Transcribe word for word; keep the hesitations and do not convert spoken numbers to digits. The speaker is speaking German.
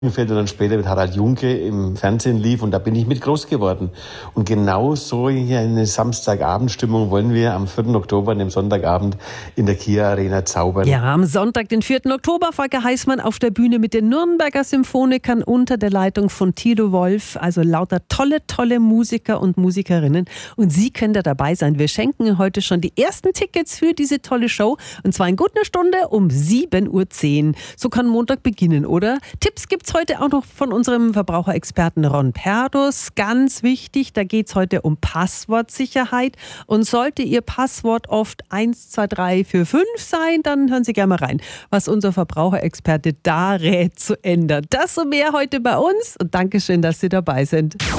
Feld und dann später mit Harald Junke im Fernsehen lief und da bin ich mit groß geworden. Und genau so hier eine Samstagabendstimmung wollen wir am vierten Oktober, an dem Sonntagabend in der Kia Arena zaubern. Ja, am Sonntag, den vierten Oktober, Volker Heißmann auf der Bühne mit den Nürnberger Symphonikern unter der Leitung von Thilo Wolf. Also lauter tolle, tolle Musiker und Musikerinnen. Und Sie können da dabei sein. Wir schenken heute schon die ersten Tickets für diese tolle Show. Und zwar in gut einer Stunde um sieben Uhr zehn. So kann Montag beginnen, oder? Tipps gibt's heute auch noch von unserem Verbraucherexperten Ron Perdus. Ganz wichtig, da geht es heute um Passwortsicherheit. Und sollte Ihr Passwort oft eins zwei drei vier fünf sein, dann hören Sie gerne mal rein, was unser Verbraucherexperte da rät zu ändern. Das und mehr heute bei uns und Dankeschön, dass Sie dabei sind.